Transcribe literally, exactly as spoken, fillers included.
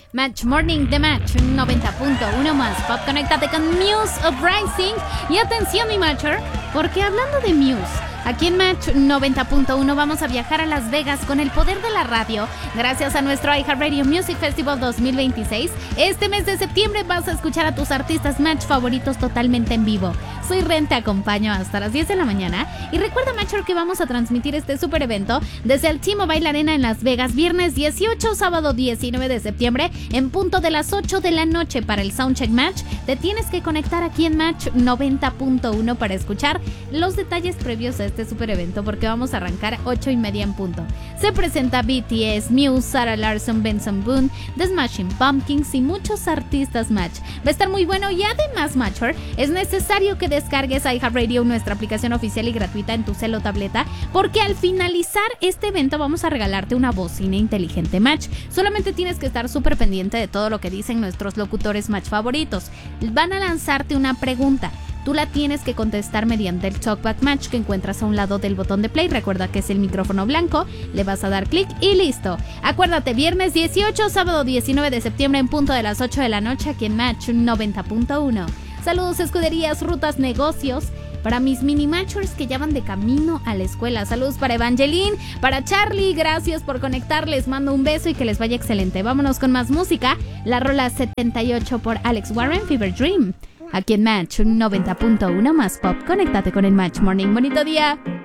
Match Morning de Match noventa punto uno más Pop. Conéctate con Muse Uprising. Y atención, mi Matcher, porque hablando de Muse, aquí en Match noventa punto uno vamos a viajar a Las Vegas con el poder de la radio. Gracias a nuestro iHeartRadio Music Festival dos mil veintiséis, este mes de septiembre vas a escuchar a tus artistas Match favoritos totalmente en vivo. Soy Ren, te acompaño hasta las diez de la mañana. Y recuerda, Matcher, que vamos a transmitir este super evento desde el T-Mobile Arena en Las Vegas, viernes dieciocho, sábado diecinueve de septiembre, en punto de las ocho de la noche para el Soundcheck Match. Te tienes que conectar aquí en Match noventa punto uno para escuchar los detalles previos a este super evento, porque vamos a arrancar ocho y media en punto. Se presenta B T S, Muse, Sarah Larsson, Benson Boone, The Smashing Pumpkins y muchos artistas Match. Va a estar muy bueno y además, Matcher, es necesario que descargues iHeartRadio, nuestra aplicación oficial y gratuita en tu cel o tableta, porque al finalizar este evento vamos a regalarte una bocina inteligente Match. Solamente tienes que estar súper pendiente de todo lo que dicen nuestros locutores Match favoritos. Van a lanzarte una pregunta. Tú la tienes que contestar mediante el Talkback Match que encuentras a un lado del botón de play. Recuerda que es el micrófono blanco, le vas a dar clic y listo. Acuérdate, viernes dieciocho, sábado diecinueve de septiembre en punto de las ocho de la noche aquí en Match noventa punto uno. Saludos, escuderías, rutas, negocios. Para mis mini matchers que ya van de camino a la escuela. Saludos para Evangeline, para Charlie. Gracias por conectar. Les mando un beso y que les vaya excelente. Vámonos con más música. La rola setenta y ocho por Alex Warren, Fever Dream. Aquí en Match noventa punto uno más Pop. Conéctate con el Match Morning. Bonito día.